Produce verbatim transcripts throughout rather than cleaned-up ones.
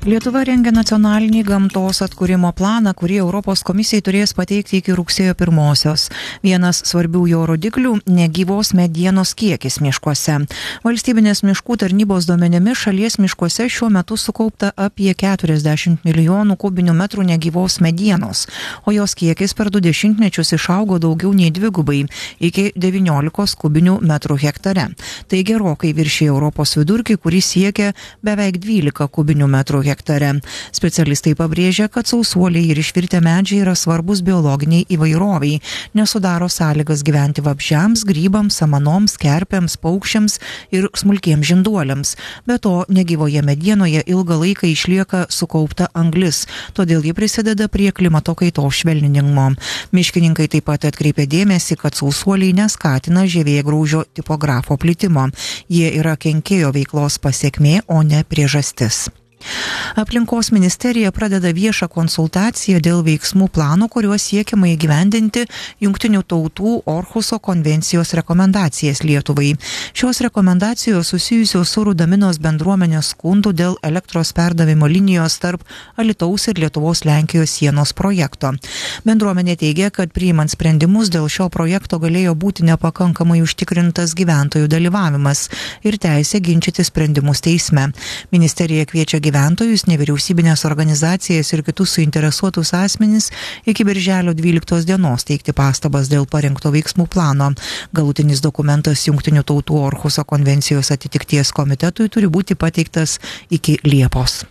Lietuva rengia nacionalinį gamtos atkūrimo planą, kurį Europos komisijai turės pateikti iki rugsėjo pirmosios. Vienas svarbių jo rodiklių – negyvos medienos kiekis miškuose. Valstybinės miškų tarnybos duomenimis šalies miškuose šiuo metu sukaupta apie keturiasdešimt milijonų kubinių metrų negyvos medienos, o jos kiekis per du dešimtmečius išaugo daugiau nei dvigubai iki devyniolikos kubinių metrų hektare. Tai gerokai viršija Europos vidurkį, kuris siekia beveik dvylika kubinių metrų hektare. Specialistai pabrėžia, kad sausuoliai ir išvirtę medžiai yra svarbus biologiniai įvairoviai, nesudaro sąlygas gyventi vabzdžiams, grybams, samanoms, kerpėms, paukščiams ir smulkiems žinduoliams. Be to, negyvoje medienoje ilgą laiką išlieka sukaupta anglis, todėl ji prisideda prie klimato kaitos švelninimo. Miškininkai taip pat atkreipė dėmesį, kad sausuoliai neskatina žievėgraužio tipografo plitimo. Jie yra kenkėjo veiklos pasekmė, o ne priežastis. Aplinkos ministerija pradeda viešą konsultaciją dėl veiksmų plano, kuriuo siekiama įgyvendinti Jungtinių tautų Orhuso konvencijos rekomendacijas Lietuvai. Šios rekomendacijos susijusios su Rudaminos bendruomenės skundų dėl elektros perdavimo linijos tarp Alytaus ir Lietuvos Lenkijos sienos projekto. Bendruomenė teigia, kad priimant sprendimus dėl šio projekto galėjo būti nepakankamai užtikrintas gyventojų dalyvavimas ir teisė ginčyti sprendimus teisme. Ministerija kviečia gyventojus gyventojus, nevyriausybinės organizacijas ir kitus suinteresuotus asmenis iki birželio dvyliktos dienos teikti pastabas dėl parengto veiksmų plano. Galutinis dokumentas Jungtinių tautų Orhuso konvencijos atitikties komitetui turi būti pateiktas iki Liepos.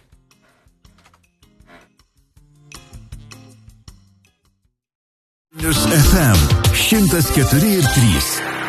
F M šimtas keturi ir trys.